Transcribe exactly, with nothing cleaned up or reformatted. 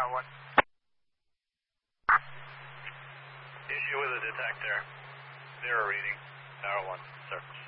Tower one. Issue with a detector. Zero reading. Tower one, surface.